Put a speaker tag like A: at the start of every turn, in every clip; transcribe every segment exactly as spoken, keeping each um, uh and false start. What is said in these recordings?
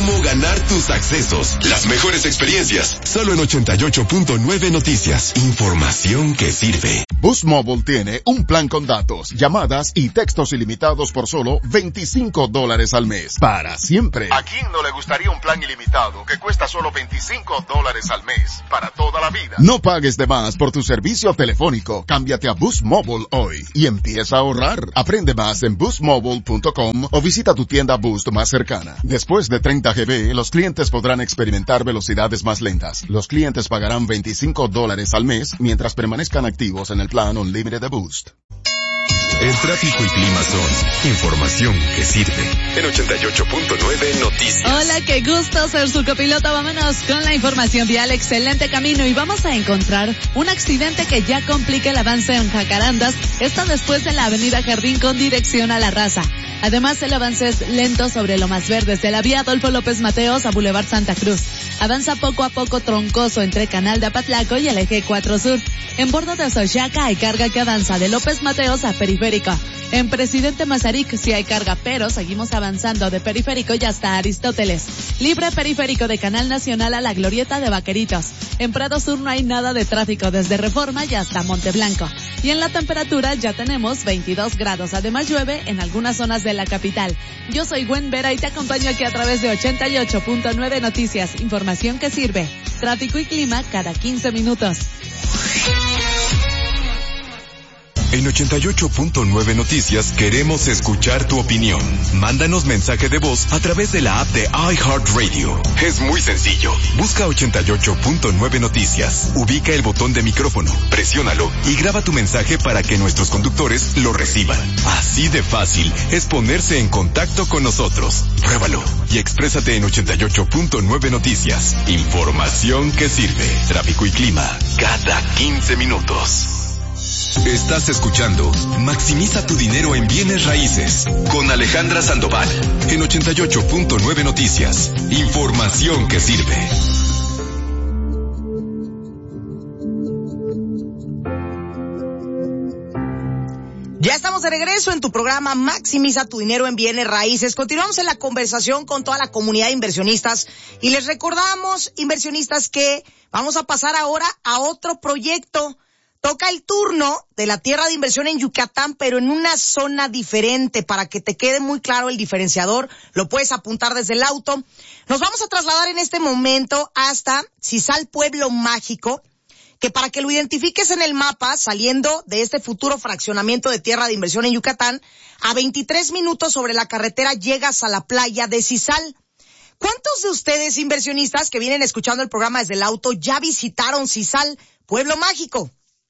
A: cómo ganar tus accesos. Las mejores experiencias, solo en ochenta y ocho punto nueve Noticias. Información que sirve.
B: Boost Mobile tiene un plan con datos, llamadas y textos ilimitados por solo veinticinco dólares al mes. Para siempre. ¿A quién no le gustaría un plan ilimitado que cuesta solo veinticinco dólares al mes? Para toda la vida. No pagues de más por tu servicio telefónico. Cámbiate a Boost Mobile hoy y empieza a ahorrar. Aprende más en boost mobile punto com o visita tu tienda Boost más cercana. Después de treinta gigabytes, los clientes podrán experimentar velocidades más lentas. Los clientes pagarán veinticinco dólares al mes mientras permanezcan activos en el plan Unlimited de Boost.
A: El tráfico y clima son información que sirve. En ochenta y ocho punto nueve Noticias.
C: Hola, qué gusto ser su copiloto. Vámonos con la información vial. Excelente camino y vamos a encontrar un accidente que ya complica el avance en Jacarandas. Esto después de la avenida Jardín con dirección a La Raza. Además, el avance es lento sobre lo más verde, desde la vía Adolfo López Mateos a Boulevard Santa Cruz. Avanza poco a poco troncoso entre Canal de Apatlaco y el eje cuatro Sur. En bordo de Xochaca hay carga que avanza de López Mateos a Periférico. En Presidente Mazarik sí hay carga, pero seguimos avanzando de Periférico y hasta Aristóteles. Libre Periférico de Canal Nacional a la Glorieta de Vaqueritos. En Prado Sur no hay nada de tráfico desde Reforma y hasta Monteblanco. Y en la temperatura ya tenemos veintidós grados. Además llueve en algunas zonas de la capital. Yo soy Gwen Vera y te acompaño aquí a través de ochenta y ocho punto nueve Noticias. Información que sirve. Tráfico y clima cada quince minutos.
A: En ochenta y ocho punto nueve Noticias queremos escuchar tu opinión. Mándanos mensaje de voz a través de la app de iHeartRadio. Es muy sencillo. Busca ochenta y ocho punto nueve Noticias. Ubica el botón de micrófono, presiónalo y graba tu mensaje para que nuestros conductores lo reciban. Así de fácil es ponerse en contacto con nosotros. Pruébalo y exprésate en ochenta y ocho punto nueve Noticias. Información que sirve. Tráfico y clima cada quince minutos. Estás escuchando Maximiza tu dinero en bienes raíces con Alejandra Sandoval en ochenta y ocho punto nueve Noticias. Información que sirve.
D: Ya estamos de regreso en tu programa Maximiza tu dinero en bienes raíces. Continuamos en la conversación con toda la comunidad de inversionistas y les recordamos, inversionistas, que vamos a pasar ahora a otro proyecto. Toca el turno de la tierra de inversión en Yucatán, pero en una zona diferente. Para que te quede muy claro el diferenciador, lo puedes apuntar desde el auto. Nos vamos a trasladar en este momento hasta Cizal Pueblo Mágico, que para que lo identifiques en el mapa, saliendo de este futuro fraccionamiento de tierra de inversión en Yucatán, a veintitrés minutos sobre la carretera llegas a la playa de Cizal. ¿Cuántos de ustedes, inversionistas, que vienen escuchando el programa desde el auto, ya visitaron Cizal Pueblo Mágico?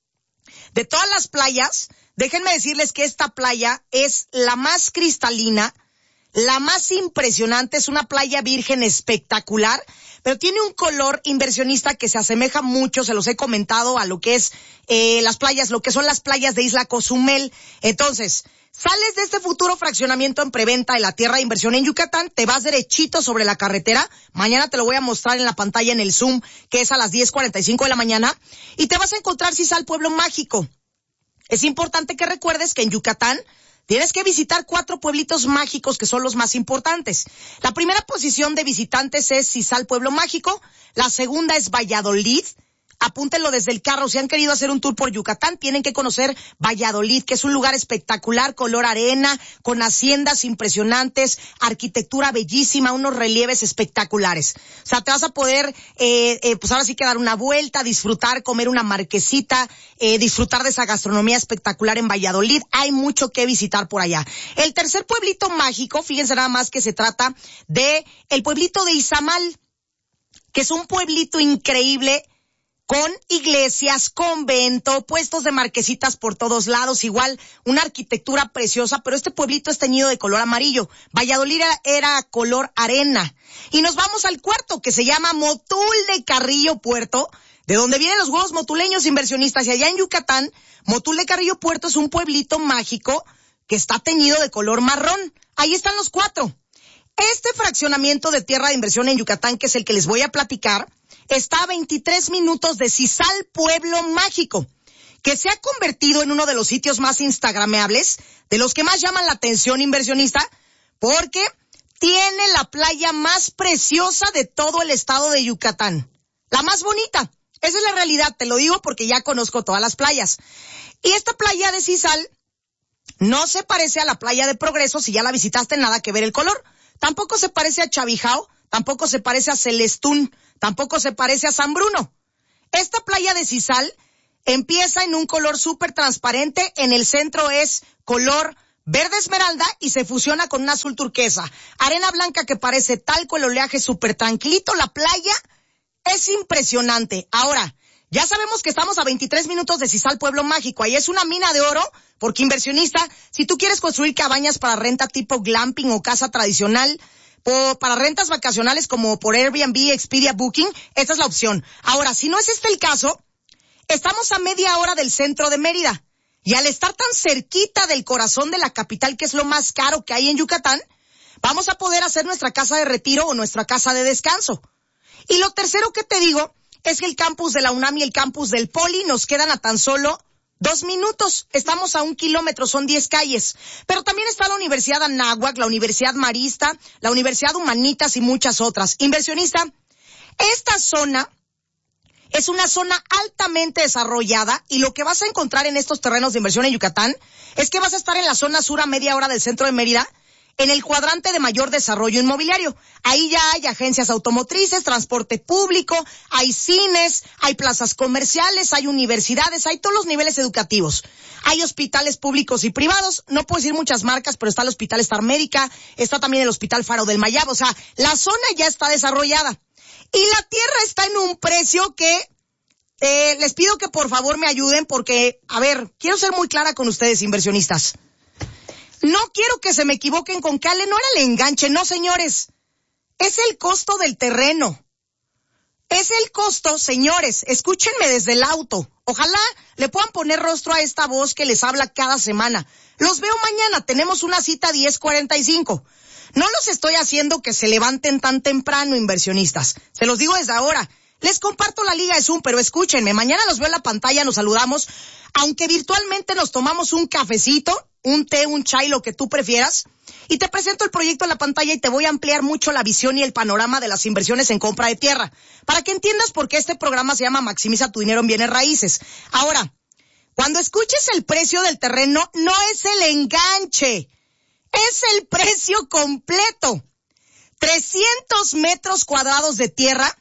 D: De todas las playas, déjenme decirles que esta playa es la más cristalina, la más impresionante, es una playa virgen espectacular, pero tiene un color, inversionista, que se asemeja mucho, se los he comentado, a lo que es eh, las playas, lo que son las playas de Isla Cozumel. Entonces, sales de este futuro fraccionamiento en preventa de la tierra de inversión en Yucatán, te vas derechito sobre la carretera, mañana te lo voy a mostrar en la pantalla en el Zoom, que es a las diez cuarenta y cinco de la mañana, y te vas a encontrar Cizal Pueblo Mágico. Es importante que recuerdes que en Yucatán tienes que visitar cuatro pueblitos mágicos que son los más importantes. La primera posición de visitantes es Cizal Pueblo Mágico, la segunda es Valladolid. Apúntenlo desde el carro, si han querido hacer un tour por Yucatán, tienen que conocer Valladolid, que es un lugar espectacular, color arena, con haciendas impresionantes, arquitectura bellísima, unos relieves espectaculares. O sea, te vas a poder, eh, eh, pues ahora sí que dar una vuelta, disfrutar, comer una marquesita, eh, disfrutar de esa gastronomía espectacular en Valladolid. Hay mucho que visitar por allá. El tercer pueblito mágico, fíjense nada más que se trata de el pueblito de Izamal, que es un pueblito increíble, con iglesias, convento, puestos de marquesitas por todos lados, igual una arquitectura preciosa, pero este pueblito es teñido de color amarillo. Valladolid era, era color arena. Y nos vamos al cuarto, que se llama Motul de Carrillo Puerto, de donde vienen los huevos motuleños, inversionistas. Y allá en Yucatán, Motul de Carrillo Puerto es un pueblito mágico que está teñido de color marrón. Ahí están los cuatro. Este fraccionamiento de tierra de inversión en Yucatán, que es el que les voy a platicar, está a veintitrés minutos de Cizal Pueblo Mágico, que se ha convertido en uno de los sitios más instagrameables, de los que más llaman la atención, inversionista, porque tiene la playa más preciosa de todo el estado de Yucatán. La más bonita. Esa es la realidad, te lo digo porque ya conozco todas las playas. Y esta playa de Sisal no se parece a la playa de Progreso, si ya la visitaste, nada que ver el color. Tampoco se parece a Chavijao, tampoco se parece a Celestún, tampoco se parece a San Bruno. Esta playa de Sisal empieza en un color súper transparente, en el centro es color verde esmeralda y se fusiona con un azul turquesa. Arena blanca que parece talco, el oleaje súper tranquilito, la playa es impresionante. Ahora, ya sabemos que estamos a veintitrés minutos de Sisal, Pueblo Mágico. Ahí es una mina de oro, porque inversionista, si tú quieres construir cabañas para renta tipo glamping o casa tradicional, o para rentas vacacionales como por Airbnb, Expedia, Booking, esta es la opción. Ahora, si no es este el caso, estamos a media hora del centro de Mérida. Y al estar tan cerquita del corazón de la capital, que es lo más caro que hay en Yucatán, vamos a poder hacer nuestra casa de retiro o nuestra casa de descanso. Y lo tercero que te digo es que el campus de la UNAM y el campus del Poli nos quedan a tan solo dos minutos. Estamos a un kilómetro, son diez calles. Pero también está la Universidad Anáhuac, la Universidad Marista, la Universidad Humanitas y muchas otras. Inversionista, esta zona es una zona altamente desarrollada y lo que vas a encontrar en estos terrenos de inversión en Yucatán es que vas a estar en la zona sur a media hora del centro de Mérida, en el cuadrante de mayor desarrollo inmobiliario. Ahí ya hay agencias automotrices, transporte público, hay cines, hay plazas comerciales, hay universidades, hay todos los niveles educativos. Hay hospitales públicos y privados, no puedo decir muchas marcas, pero está el Hospital Star Médica, está también el Hospital Faro del Mayab, o sea, la zona ya está desarrollada. Y la tierra está en un precio que eh, les pido que por favor me ayuden porque, a ver, quiero ser muy clara con ustedes, inversionistas. No quiero que se me equivoquen con que Ale no era el enganche, no señores. Es el costo del terreno. Es el costo, señores, escúchenme desde el auto. Ojalá le puedan poner rostro a esta voz que les habla cada semana. Los veo mañana, tenemos una cita a diez cuarenta y cinco. No los estoy haciendo que se levanten tan temprano, inversionistas. Se los digo desde ahora. Les comparto la liga de Zoom, pero escúchenme, mañana los veo en la pantalla, nos saludamos. Aunque virtualmente nos tomamos un cafecito, un té, un chai, lo que tú prefieras, y te presento el proyecto en la pantalla y te voy a ampliar mucho la visión y el panorama de las inversiones en compra de tierra, para que entiendas por qué este programa se llama Maximiza tu dinero en bienes raíces. Ahora, cuando escuches el precio del terreno, no es el enganche, es el precio completo. trescientos metros cuadrados de tierra,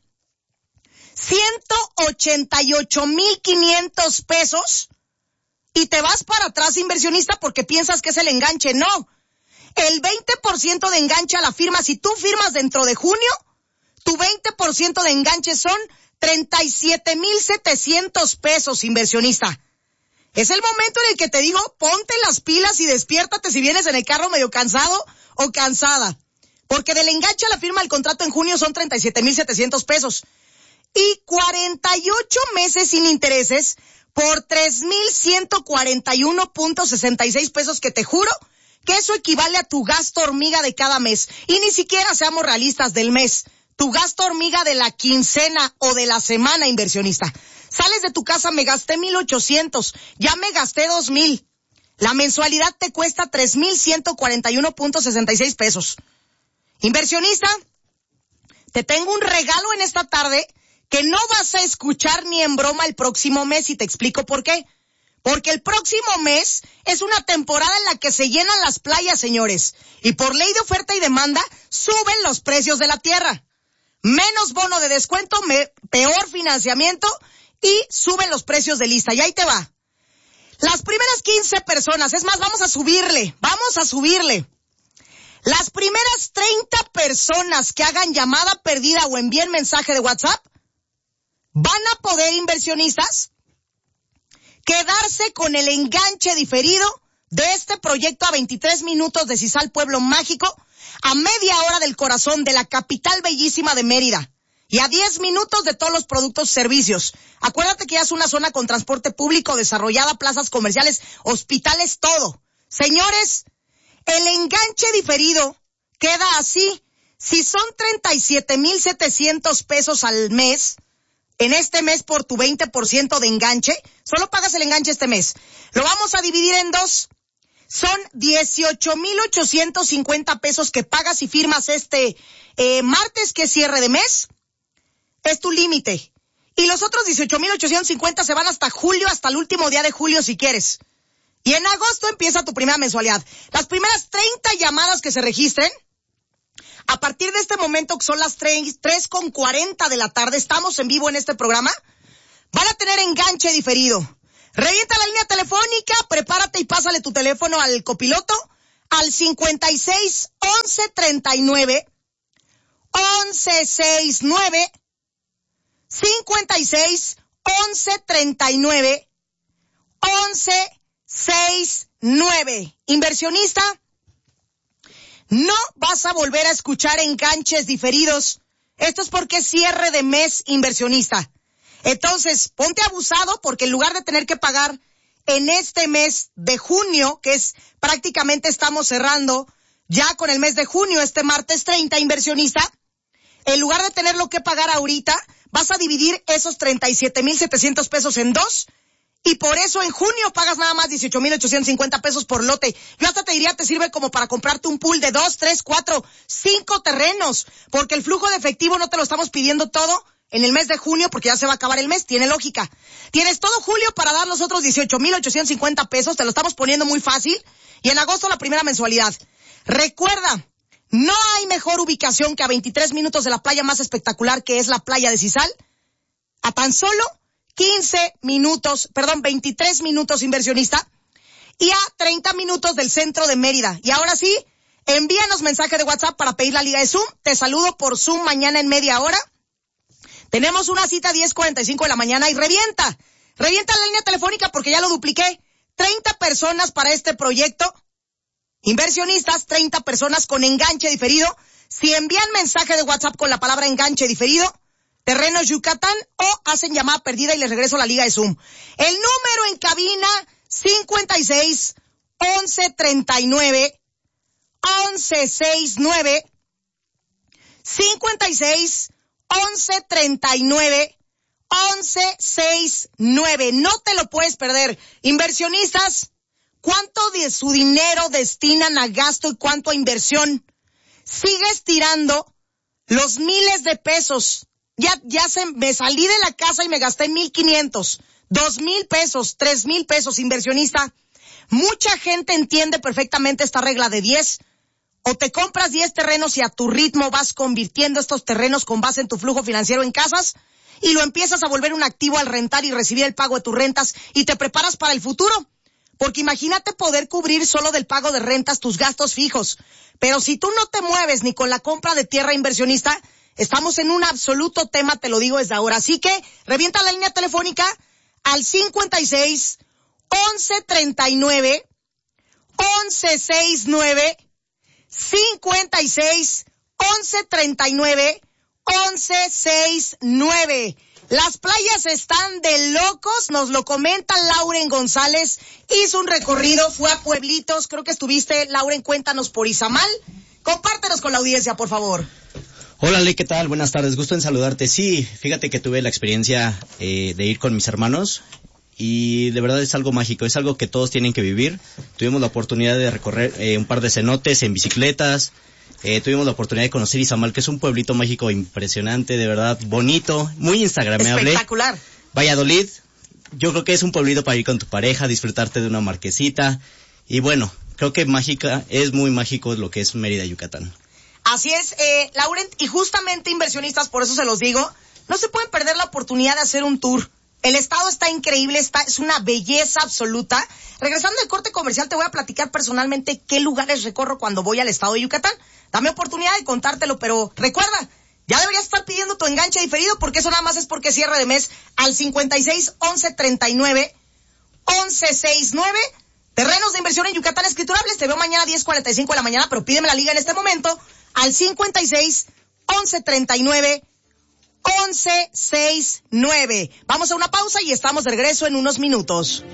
D: ciento ochenta y ocho mil quinientos pesos, y te vas para atrás, inversionista, porque piensas que es el enganche. No, el veinte por ciento de enganche a la firma, si tú firmas dentro de junio, tu veinte por ciento de enganche son treinta y siete mil setecientos pesos, inversionista. Es el momento en el que te digo, ponte las pilas y despiértate si vienes en el carro medio cansado o cansada. Porque del enganche a la firma del contrato en junio son treinta y siete mil setecientos pesos. Y cuarenta y ocho meses sin intereses por tres mil ciento cuarenta y uno punto sesenta y seis pesos, que te juro que eso equivale a tu gasto hormiga de cada mes. Y ni siquiera seamos realistas del mes. Tu gasto hormiga de la quincena o de la semana, inversionista. Sales de tu casa, me gasté mil ochocientos, ya me gasté dos mil. La mensualidad te cuesta tres mil ciento cuarenta y uno punto sesenta y seis pesos. Inversionista, te tengo un regalo en esta tarde que no vas a escuchar ni en broma el próximo mes, y te explico por qué. Porque el próximo mes es una temporada en la que se llenan las playas, señores. Y por ley de oferta y demanda, suben los precios de la tierra. Menos bono de descuento, me, peor financiamiento y suben los precios de lista. Y ahí te va. Las primeras quince personas, es más, vamos a subirle, vamos a subirle. Las primeras treinta personas que hagan llamada perdida o envíen mensaje de WhatsApp van a poder, inversionistas, quedarse con el enganche diferido de este proyecto a veintitrés minutos de Sisal, Pueblo Mágico, a media hora del corazón de la capital bellísima de Mérida y a diez minutos de todos los productos y servicios. Acuérdate que ya es una zona con transporte público desarrollada, plazas comerciales, hospitales, todo. Señores, el enganche diferido queda así. Si son treinta y siete mil setecientos pesos al mes, en este mes por tu veinte por ciento de enganche, solo pagas el enganche este mes. Lo vamos a dividir en dos. Son dieciocho mil ochocientos cincuenta pesos que pagas y firmas este eh, martes, que es cierre de mes. Es tu límite. Y los otros dieciocho mil ochocientos cincuenta se van hasta julio, hasta el último día de julio si quieres. Y en agosto empieza tu primera mensualidad. Las primeras treinta llamadas que se registren, a partir de este momento, que son las tres con cuarenta de la tarde, estamos en vivo en este programa, van a tener enganche diferido. Revienta la línea telefónica, prepárate y pásale tu teléfono al copiloto al cincuenta y seis once treinta y nueve once sesenta y nueve cincuenta y seis once treinta y nueve once sesenta y nueve. Inversionista, no vas a volver a escuchar enganches diferidos. Esto es porque es cierre de mes, inversionista. Entonces, ponte abusado, porque en lugar de tener que pagar en este mes de junio, que es prácticamente estamos cerrando ya con el mes de junio, este martes treinta, inversionista, en lugar de tenerlo que pagar ahorita, vas a dividir esos treinta y siete mil setecientos pesos en dos, y por eso en junio pagas nada más dieciocho mil ochocientos cincuenta pesos por lote. Yo hasta te diría, te sirve como para comprarte un pool de dos, tres, cuatro, cinco terrenos, porque el flujo de efectivo no te lo estamos pidiendo todo en el mes de junio, porque ya se va a acabar el mes, tiene lógica. Tienes todo julio para dar los otros dieciocho mil ochocientos cincuenta pesos, te lo estamos poniendo muy fácil, y en agosto la primera mensualidad. Recuerda, no hay mejor ubicación que a veintitrés minutos de la playa más espectacular, que es la playa de Cizal, a tan solo quince minutos, perdón, veintitrés minutos, inversionista, y a treinta minutos del centro de Mérida. Y ahora sí, envíanos mensaje de WhatsApp para pedir la liga de Zoom. Te saludo por Zoom mañana en media hora. Tenemos una cita a diez cuarenta y cinco de la mañana y revienta, revienta la línea telefónica porque ya lo dupliqué. treinta personas para este proyecto. Inversionistas, treinta personas con enganche diferido. Si envían mensaje de WhatsApp con la palabra enganche diferido, Terrenos Yucatán, o hacen llamada perdida y les regreso la liga de Zoom. El número en cabina, cincuenta y seis once treinta y nueve once sesenta y nueve cincuenta y seis once treinta y nueve once sesenta y nueve. No te lo puedes perder. Inversionistas, ¿cuánto de su dinero destinan a gasto y cuánto a inversión? Sigues tirando los miles de pesos. Ya, ya se, me salí de la casa y me gasté mil quinientos, dos mil pesos, tres mil pesos, inversionista. Mucha gente entiende perfectamente esta regla de diez. O te compras diez terrenos y a tu ritmo vas convirtiendo estos terrenos con base en tu flujo financiero en casas y lo empiezas a volver un activo al rentar y recibir el pago de tus rentas y te preparas para el futuro. Porque imagínate poder cubrir solo del pago de rentas tus gastos fijos. Pero si tú no te mueves ni con la compra de tierra, inversionista, estamos en un absoluto tema, te lo digo desde ahora. Así que revienta la línea telefónica al cincuenta y seis once treinta y nueve once sesenta y nueve cincuenta y seis once treinta y nueve once sesenta y nueve. Las playas están de locos, nos lo comenta Lauren González. Hizo un recorrido, fue a pueblitos, creo que estuviste, Lauren, cuéntanos por Izamal. Compártenos con la audiencia, por favor.
E: Hola, Ley, ¿qué tal? Buenas tardes, gusto en saludarte. Sí, fíjate que tuve la experiencia eh, de ir con mis hermanos y de verdad es algo mágico, es algo que todos tienen que vivir. Tuvimos la oportunidad de recorrer eh, un par de cenotes en bicicletas, eh, tuvimos la oportunidad de conocer Izamal, que es un pueblito mágico impresionante, de verdad, bonito, muy instagramable.
D: Espectacular.
E: Valladolid, yo creo que es un pueblito para ir con tu pareja, disfrutarte de una marquesita y bueno, creo que mágica, es muy mágico lo que es Mérida, Yucatán.
D: Así es, eh, Lauren, y justamente inversionistas, por eso se los digo, no se pueden perder la oportunidad de hacer un tour. El estado está increíble, está, es una belleza absoluta. Regresando del corte comercial, te voy a platicar personalmente qué lugares recorro cuando voy al estado de Yucatán. Dame oportunidad de contártelo, pero recuerda, ya deberías estar pidiendo tu enganche diferido, porque eso nada más es porque cierre de mes al cincuenta y seis once treinta y nueve once sesenta y nueve. Terrenos de inversión en Yucatán escriturables. Te veo mañana a diez cuarenta y cinco de la mañana, pero pídeme la liga en este momento al cincuenta y seis once treinta y nueve once sesenta y nueve. Vamos a una pausa y estamos de regreso en unos minutos.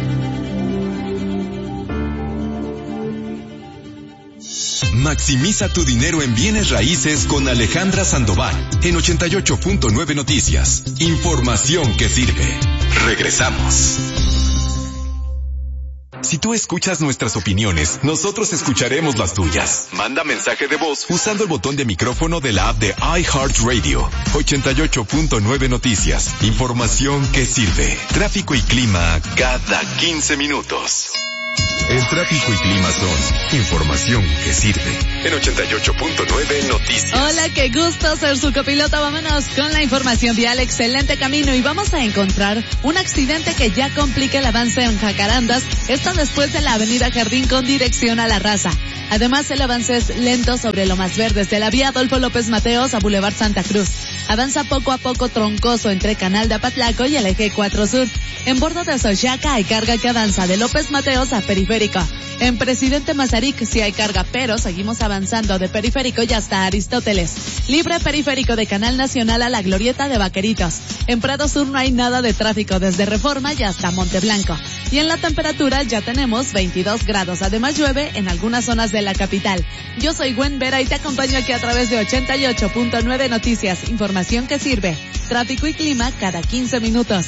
A: Maximiza tu dinero en bienes raíces con Alejandra Sandoval en ochenta y ocho punto nueve Noticias. Información que sirve. Regresamos. Si tú escuchas nuestras opiniones, nosotros escucharemos las tuyas. Manda mensaje de voz usando el botón de micrófono de la app de iHeartRadio. ochenta y ocho punto nueve Noticias. Información que sirve. Tráfico y clima cada quince minutos. El tráfico y clima son información que sirve. En ochenta y ocho punto nueve Noticias.
C: Hola, qué gusto ser su copiloto. Vámonos con la información vial. Excelente camino y vamos a encontrar un accidente que ya complica el avance en Jacarandas. Esto después de la avenida Jardín con dirección a La Raza. Además, el avance es lento sobre Lomas Verdes de la vía Adolfo López Mateos a Boulevard Santa Cruz. Avanza poco a poco troncoso entre Canal de Apatlaco y el eje cuatro Sur. En bordo de Xochaca hay carga que avanza de López Mateos a Periférico. En Presidente Mazarik sí hay carga, pero seguimos avanzando de Periférico y hasta Aristóteles. Libre Periférico de Canal Nacional a la Glorieta de Vaqueritos. En Prado Sur no hay nada de tráfico desde Reforma y hasta Monteblanco. Y en la temperatura ya tenemos veintidós grados. Además llueve en algunas zonas de la capital. Yo soy Gwen Vera y te acompaño aquí a través de ochenta y ocho punto nueve Noticias. Información que sirve. Tráfico y clima cada quince minutos.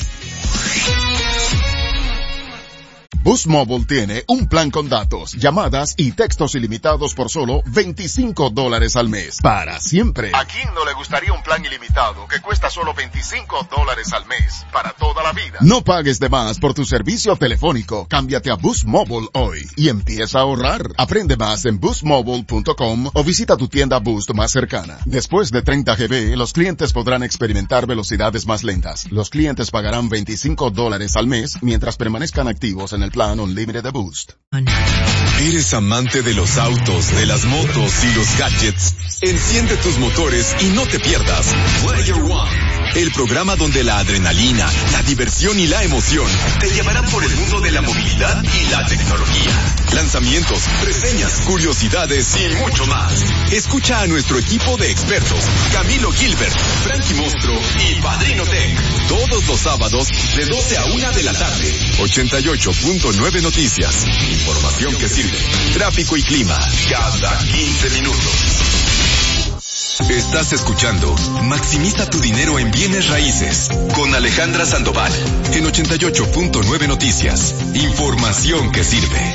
B: Boost Mobile tiene un plan con datos, llamadas y textos ilimitados por solo veinticinco dólares al mes. Para siempre. ¿A quién no le gustaría un plan ilimitado que cuesta solo veinticinco dólares al mes? Para toda la vida. No pagues de más por tu servicio telefónico. Cámbiate a Boost Mobile hoy y empieza a ahorrar. Aprende más en boost mobile punto com o visita tu tienda Boost más cercana. Después de treinta gigabytes, los clientes podrán experimentar velocidades más lentas. Los clientes pagarán veinticinco dólares al mes mientras permanezcan activos en el plan Unlimited de Boost.
A: ¿Eres amante de los autos, de las motos y los gadgets? Enciende tus motores y no te pierdas Player One, el programa donde la adrenalina, la diversión y la emoción te llevarán por el mundo de la movilidad y la tecnología. Lanzamientos, reseñas, curiosidades y mucho más. Escucha a nuestro equipo de expertos, Camilo Gilbert, Frankie Mostro y Padrino Tech, todos los sábados de doce a una de la tarde. ochenta y ocho punto nueve Noticias. Información que sirve. Tráfico y clima cada quince minutos. Estás escuchando Maximiza tu dinero en bienes raíces con Alejandra Sandoval en ochenta y ocho punto nueve Noticias. Información que sirve.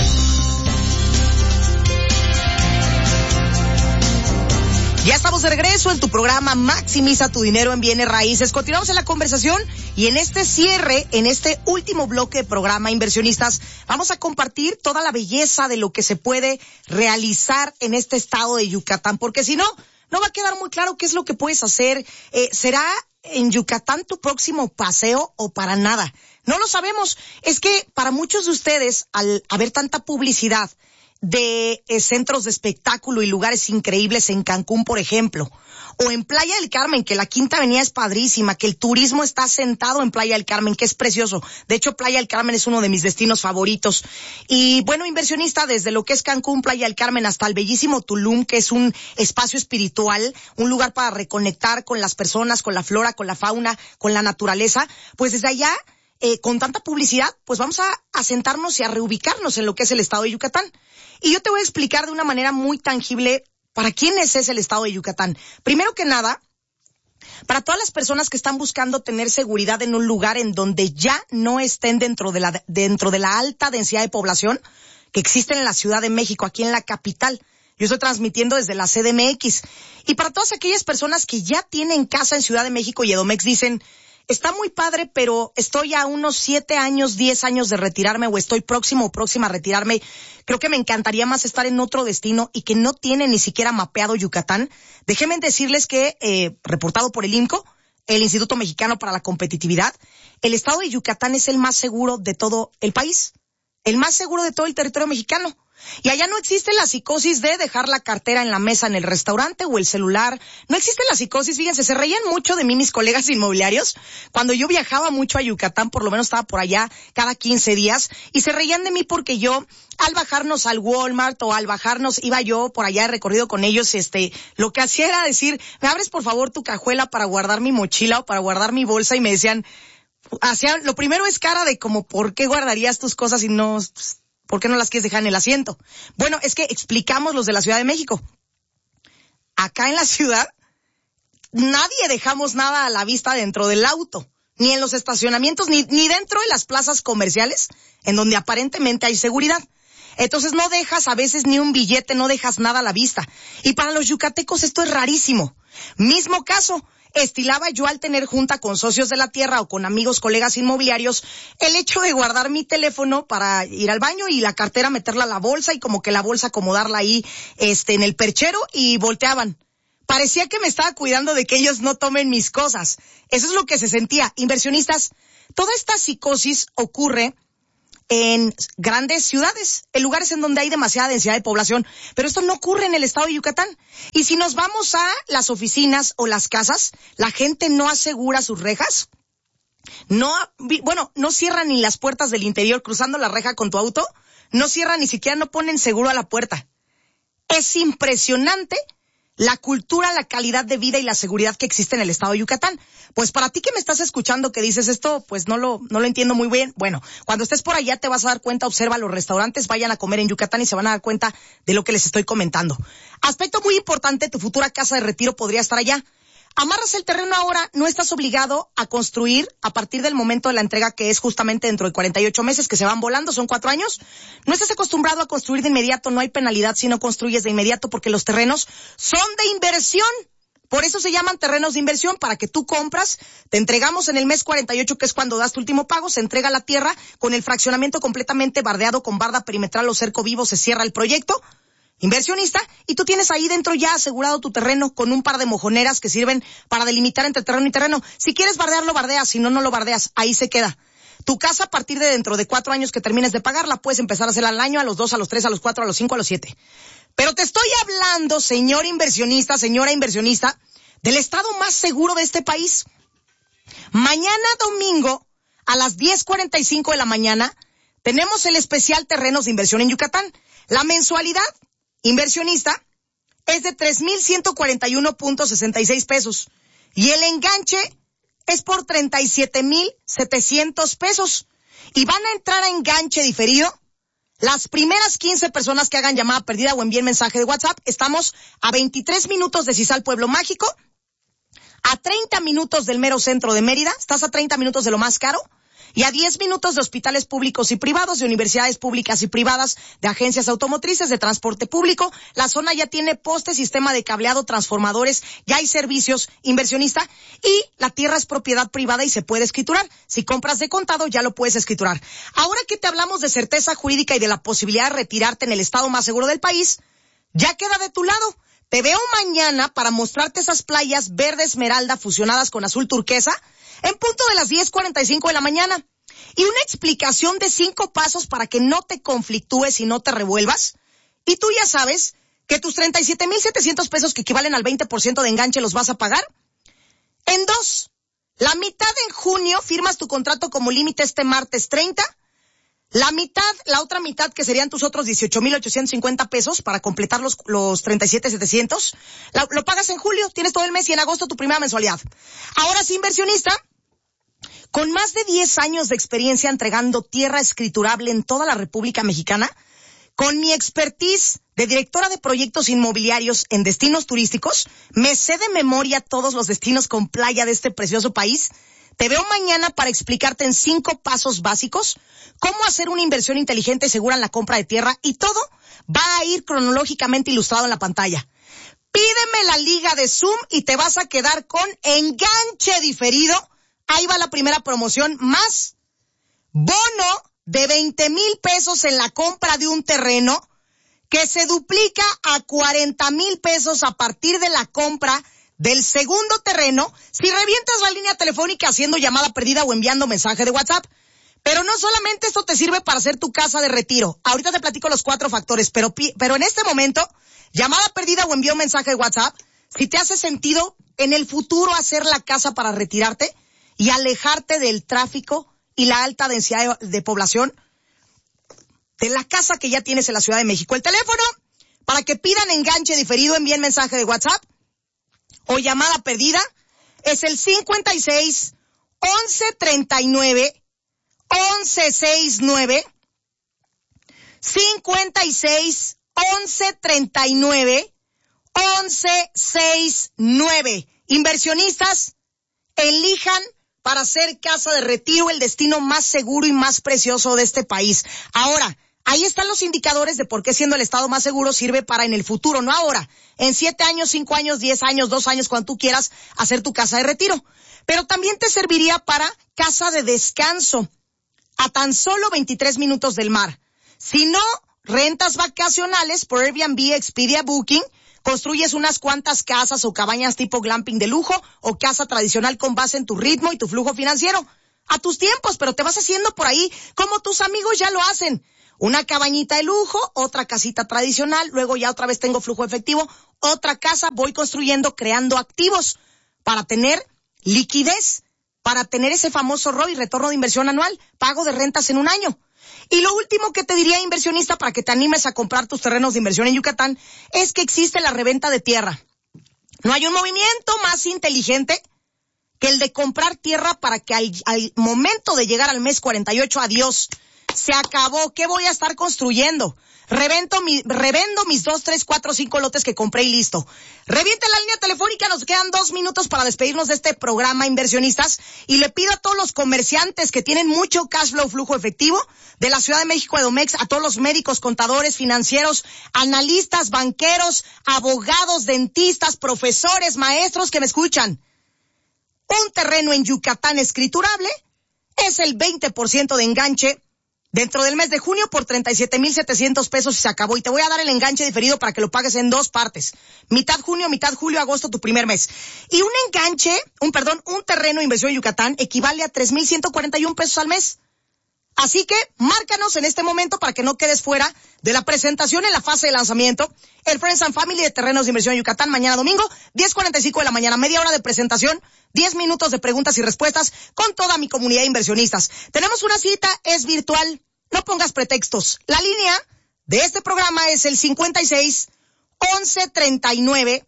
D: Ya estamos de regreso en tu programa Maximiza tu dinero en bienes raíces. Continuamos en la conversación y en este cierre, en este último bloque de programa Inversionistas, vamos a compartir toda la belleza de lo que se puede realizar en este estado de Yucatán, porque si no, no va a quedar muy claro qué es lo que puedes hacer. Eh, ¿Será en Yucatán tu próximo paseo o para nada? No lo sabemos. Es que para muchos de ustedes, al haber tanta publicidad de eh, centros de espectáculo y lugares increíbles en Cancún, por ejemplo, o en Playa del Carmen, que la Quinta Avenida es padrísima, que el turismo está sentado en Playa del Carmen, que es precioso. De hecho, Playa del Carmen es uno de mis destinos favoritos. Y bueno, inversionista, desde lo que es Cancún, Playa del Carmen, hasta el bellísimo Tulum, que es un espacio espiritual, un lugar para reconectar con las personas, con la flora, con la fauna, con la naturaleza, pues desde allá, eh, con tanta publicidad, pues vamos a, a sentarnos y a reubicarnos en lo que es el estado de Yucatán. Y yo te voy a explicar de una manera muy tangible para quiénes es el estado de Yucatán. Primero que nada, para todas las personas que están buscando tener seguridad en un lugar en donde ya no estén dentro de la, dentro de la alta densidad de población que existe en la Ciudad de México, aquí en la capital. Yo estoy transmitiendo desde la C D M X. Y para todas aquellas personas que ya tienen casa en Ciudad de México y Edomex dicen, está muy padre, pero estoy a unos siete años, diez años de retirarme o estoy próximo o próxima a retirarme. Creo que me encantaría más estar en otro destino y que no tiene ni siquiera mapeado Yucatán. Déjenme decirles que, eh, reportado por el I M C O, el Instituto Mexicano para la Competitividad, el estado de Yucatán es el más seguro de todo el país, el más seguro de todo el territorio mexicano. Y allá no existe la psicosis de dejar la cartera en la mesa en el restaurante o el celular. No existe la psicosis, fíjense, se reían mucho de mí mis colegas inmobiliarios. Cuando yo viajaba mucho a Yucatán, por lo menos estaba por allá cada quince días, y se reían de mí porque yo, al bajarnos al Walmart o al bajarnos, iba yo por allá de recorrido con ellos, este, lo que hacía era decir, ¿me abres por favor tu cajuela para guardar mi mochila o para guardar mi bolsa? Y me decían, hacían, lo primero es cara de como, ¿por qué guardarías tus cosas y no... Pues, ¿por qué no las quieres dejar en el asiento? Bueno, es que explicamos los de la Ciudad de México. Acá en la ciudad, nadie dejamos nada a la vista dentro del auto. ni en los estacionamientos, ni, ni dentro de las plazas comerciales, en donde aparentemente hay seguridad. Entonces no dejas a veces ni un billete, no dejas nada a la vista. Y para los yucatecos esto es rarísimo. Mismo caso, estilaba yo al tener junta con socios de la tierra o con amigos, colegas inmobiliarios, el hecho de guardar mi teléfono para ir al baño y la cartera meterla a la bolsa y como que la bolsa acomodarla ahí este, en el perchero y volteaban. Parecía que me estaba cuidando de que ellos no tomen mis cosas. Eso es lo que se sentía. Inversionistas, toda esta psicosis ocurre en grandes ciudades, en lugares en donde hay demasiada densidad de población, pero esto no ocurre en el estado de Yucatán. Y si nos vamos a las oficinas o las casas, la gente no asegura sus rejas, no, bueno, no cierran ni las puertas del interior cruzando la reja con tu auto, no cierran ni siquiera, no ponen seguro a la puerta. Es impresionante la cultura, la calidad de vida y la seguridad que existe en el estado de Yucatán. Pues para ti que me estás escuchando que dices esto, pues no lo, no lo entiendo muy bien. Bueno, cuando estés por allá te vas a dar cuenta, observa los restaurantes, vayan a comer en Yucatán y se van a dar cuenta de lo que les estoy comentando. Aspecto muy importante, tu futura casa de retiro podría estar allá. Amarras el terreno ahora, no estás obligado a construir a partir del momento de la entrega, que es justamente dentro de cuarenta y ocho meses, que se van volando, son cuatro años. No estás acostumbrado a construir de inmediato, no hay penalidad si no construyes de inmediato, porque los terrenos son de inversión. Por eso se llaman terrenos de inversión, para que tú compras, te entregamos en el mes cuarenta y ocho, que es cuando das tu último pago, se entrega la tierra con el fraccionamiento completamente bardeado con barda perimetral o cerco vivo, se cierra el proyecto. Inversionista, y tú tienes ahí dentro ya asegurado tu terreno con un par de mojoneras que sirven para delimitar entre terreno y terreno. Si quieres bardearlo, bardeas, si no, no lo bardeas, ahí se queda. Tu casa, a partir de dentro de cuatro años que termines de pagarla, puedes empezar a hacerla al año, a los dos, a los tres, a los cuatro, a los cinco, a los siete. Pero te estoy hablando, señor inversionista, señora inversionista, del estado más seguro de este país. Mañana domingo, a las diez cuarenta y cinco de la mañana, tenemos el especial Terrenos de Inversión en Yucatán. La mensualidad inversionista es de tres mil ciento cuarenta y uno punto sesenta y seis pesos y el enganche es por treinta y siete mil setecientos pesos y van a entrar a enganche diferido las primeras quince personas que hagan llamada perdida o envíen mensaje de WhatsApp. Estamos a veintitrés minutos de Cisal Pueblo Mágico, a treinta minutos del mero centro de Mérida, estás a treinta minutos de lo más caro, y a diez minutos de hospitales públicos y privados, de universidades públicas y privadas, de agencias automotrices, de transporte público. La zona ya tiene poste, sistema de cableado, transformadores, ya hay servicios, inversionista, y la tierra es propiedad privada y se puede escriturar. Si compras de contado, ya lo puedes escriturar. Ahora que te hablamos de certeza jurídica y de la posibilidad de retirarte en el estado más seguro del país, ya queda de tu lado. Te veo mañana para mostrarte esas playas verde esmeralda fusionadas con azul turquesa, en punto de las diez cuarenta y cinco de la mañana. Y una explicación de cinco pasos para que no te conflictúes y no te revuelvas. Y tú ya sabes que tus treinta y siete mil setecientos pesos, que equivalen al veinte por ciento de enganche, los vas a pagar en dos. La mitad en junio, firmas tu contrato como límite este martes treinta. La mitad, la otra mitad, que serían tus otros dieciocho mil ochocientos cincuenta pesos para completar los, los treinta y siete mil setecientos, lo, lo pagas en julio, tienes todo el mes, y en agosto tu primera mensualidad. Ahora sí, inversionista, con más de diez años de experiencia entregando tierra escriturable en toda la República Mexicana, con mi expertise de directora de proyectos inmobiliarios en destinos turísticos, me sé de memoria todos los destinos con playa de este precioso país. Te veo mañana para explicarte en cinco pasos básicos cómo hacer una inversión inteligente y segura en la compra de tierra, y todo va a ir cronológicamente ilustrado en la pantalla. Pídeme la liga de Zoom y te vas a quedar con enganche diferido. Ahí va la primera promoción, más bono de veinte mil pesos en la compra de un terreno, que se duplica a cuarenta mil pesos a partir de la compra del segundo terreno, si revientas la línea telefónica haciendo llamada perdida o enviando mensaje de WhatsApp. Pero no solamente esto te sirve para hacer tu casa de retiro. Ahorita te platico los cuatro factores, pero, pero en este momento, llamada perdida o envío mensaje de WhatsApp, si te hace sentido en el futuro hacer la casa para retirarte y alejarte del tráfico y la alta densidad de, de población, de la casa que ya tienes en la Ciudad de México. El teléfono, para que pidan enganche diferido, envíen mensaje de WhatsApp o llamada perdida, es el cincuenta y seis, once treinta y nueve, once sesenta y nueve, cincuenta y seis, once treinta y nueve, once sesenta y nueve. Inversionistas, elijan para ser casa de retiro, el destino más seguro y más precioso de este país. Ahora, ahí están los indicadores de por qué siendo el estado más seguro sirve para en el futuro, no ahora. En siete años, cinco años, diez años, dos años, cuando tú quieras hacer tu casa de retiro. Pero también te serviría para casa de descanso, a tan solo veintitrés minutos del mar. Si no, rentas vacacionales por Airbnb, Expedia, Booking, construyes unas cuantas casas o cabañas tipo glamping de lujo o casa tradicional con base en tu ritmo y tu flujo financiero. A tus tiempos, pero te vas haciendo por ahí como tus amigos ya lo hacen. Una cabañita de lujo, otra casita tradicional, luego ya otra vez tengo flujo efectivo, otra casa, voy construyendo, creando activos para tener liquidez, para tener ese famoso R O I, retorno de inversión anual, pago de rentas en un año. Y lo último que te diría, inversionista, para que te animes a comprar tus terrenos de inversión en Yucatán, es que existe la reventa de tierra. No hay un movimiento más inteligente que el de comprar tierra para que al, al momento de llegar al mes cuarenta y ocho, adiós, se acabó, ¿qué voy a estar construyendo? Revento mi, revendo mis dos, tres, cuatro, cinco lotes que compré y listo. Reviente la línea telefónica, nos quedan dos minutos para despedirnos de este programa, inversionistas, y le pido a todos los comerciantes que tienen mucho cash flow, flujo efectivo, de la Ciudad de México, Edomex, a todos los médicos, contadores, financieros, analistas, banqueros, abogados, dentistas, profesores, maestros que me escuchan. Un terreno en Yucatán escriturable es el veinte por ciento de enganche dentro del mes de junio por treinta y siete mil setecientos pesos y se acabó. Y te voy a dar el enganche diferido para que lo pagues en dos partes. Mitad junio, mitad julio, agosto, tu primer mes. Y un enganche, un perdón, un terreno de inversión en Yucatán equivale a tres mil ciento cuarenta y un pesos al mes. Así que márcanos en este momento para que no quedes fuera de la presentación en la fase de lanzamiento. El Friends and Family de Terrenos de Inversión en Yucatán, mañana domingo, diez cuarenta y cinco de la mañana, media hora de presentación, diez minutos de preguntas y respuestas con toda mi comunidad de inversionistas. Tenemos una cita, es virtual, no pongas pretextos. La línea de este programa es el cincuenta y seis, once treinta y nueve,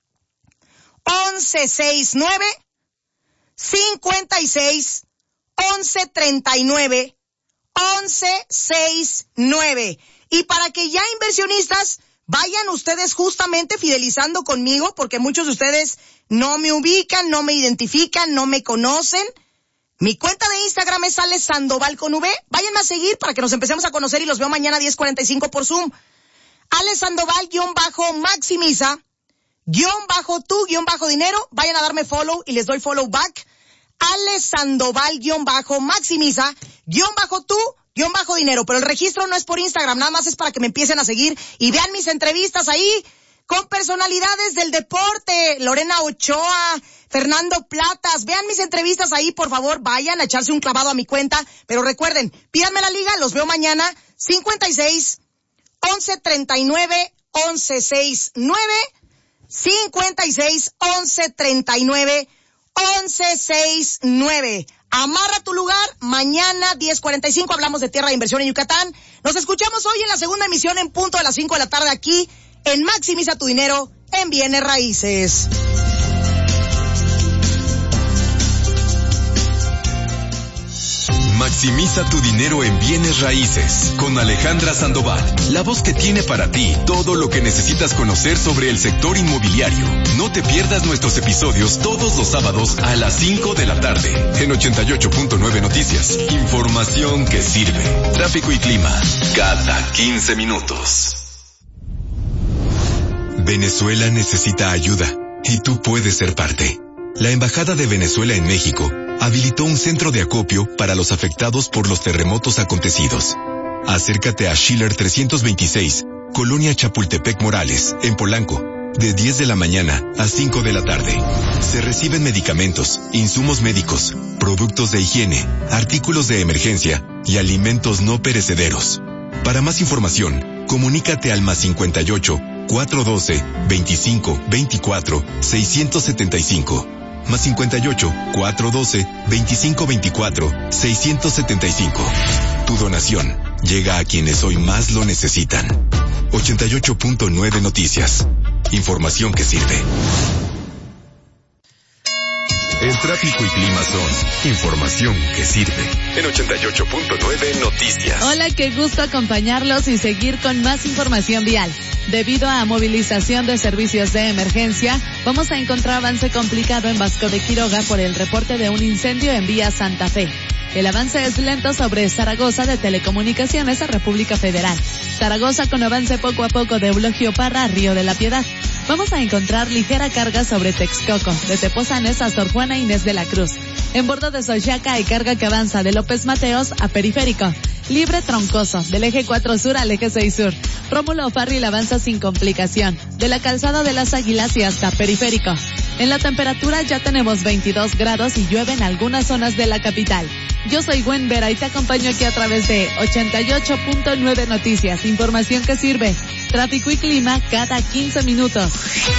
D: once sesenta y nueve, cincuenta y seis, once treinta y nueve, once sesenta y nueve. Y para que ya inversionistas vayan ustedes justamente fidelizando conmigo, porque muchos de ustedes no me ubican, no me identifican, no me conocen. Mi cuenta de Instagram es Ale Sandoval con V. Váyanme a seguir para que nos empecemos a conocer y los veo mañana a diez cuarenta y cinco por Zoom. Ale Sandoval guión bajo maximiza guión bajo tu guión bajo dinero. Vayan a darme follow y les doy follow back. Ale Sandoval guión bajo maximiza guión bajo tu guión bajo dinero. Pero el registro no es por Instagram, nada más es para que me empiecen a seguir y vean mis entrevistas ahí con personalidades del deporte, Lorena Ochoa, Fernando Platas. Vean mis entrevistas ahí, por favor, vayan a echarse un clavado a mi cuenta. Pero recuerden, pídanme la liga, los veo mañana, cincuenta y seis, once treinta y nueve, once sesenta y nueve, cincuenta y seis, once treinta y nueve, once sesenta y nueve. Amarra tu lugar, mañana diez cuarenta y cinco hablamos de tierra de inversión en Yucatán. Nos escuchamos hoy en la segunda emisión en punto de las cinco de la tarde aquí en Maximiza tu Dinero en Bienes Raíces.
A: Maximiza tu dinero en bienes raíces con Alejandra Sandoval, la voz que tiene para ti todo lo que necesitas conocer sobre el sector inmobiliario. No te pierdas nuestros episodios todos los sábados a las cinco de la tarde en ochenta y ocho punto nueve Noticias. Información que sirve. Tráfico y clima cada quince minutos. Venezuela necesita ayuda y tú puedes ser parte. La Embajada de Venezuela en México habilitó un centro de acopio para los afectados por los terremotos acontecidos. Acércate a Schiller trescientos veintiséis, Colonia Chapultepec Morales, en Polanco, de diez de la mañana a cinco de la tarde. Se reciben medicamentos, insumos médicos, productos de higiene, artículos de emergencia y alimentos no perecederos. Para más información, comunícate al más cincuenta y ocho, cuatrocientos doce, veinticinco, veinticuatro, seiscientos setenta y cinco. Más cincuenta y ocho, cuatrocientos doce, veinticinco, veinticuatro, seiscientos setenta y cinco. Tu donación llega a quienes hoy más lo necesitan. ochenta y ocho punto nueve Noticias. Información que sirve. El tráfico y clima son información que sirve. En ochenta y ocho punto nueve Noticias.
C: Hola, qué gusto acompañarlos y seguir con más información vial. Debido a movilización de servicios de emergencia, vamos a encontrar avance complicado en Vasco de Quiroga por el reporte de un incendio en vía Santa Fe. El avance es lento sobre Zaragoza de Telecomunicaciones a República Federal. Zaragoza con avance poco a poco de Eulogio Parra a Río de la Piedad. Vamos a encontrar ligera carga sobre Texcoco, de Tepozanes a Sor Juana Inés de la Cruz. En bordo de Soyaca hay carga que avanza de López Mateos a Periférico. Libre troncoso, del eje cuatro sur al eje seis sur. Rómulo Farril avanza sin complicación, de la calzada de las Águilas y hasta Periférico. En la temperatura ya tenemos veintidós grados y llueve en algunas zonas de la capital. Yo soy Gwen Vera y te acompaño aquí a través de ochenta y ocho punto nueve Noticias, información que sirve. Tráfico y clima cada quince minutos.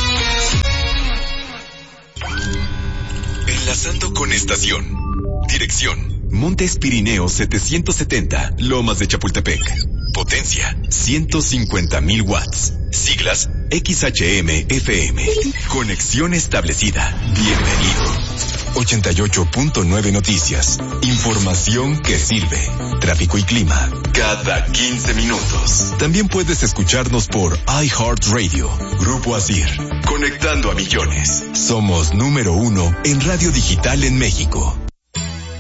A: Enlazando con estación. Dirección: Montes Pirineos setecientos setenta, Lomas de Chapultepec. Potencia: ciento cincuenta mil watts. Siglas: X H M F M. Conexión establecida. Bienvenido. ochenta y ocho punto nueve Noticias. Información que sirve. Tráfico y clima cada quince minutos. También puedes escucharnos por iHeartRadio. Grupo Asir. Conectando a millones. Somos número uno en radio digital en México.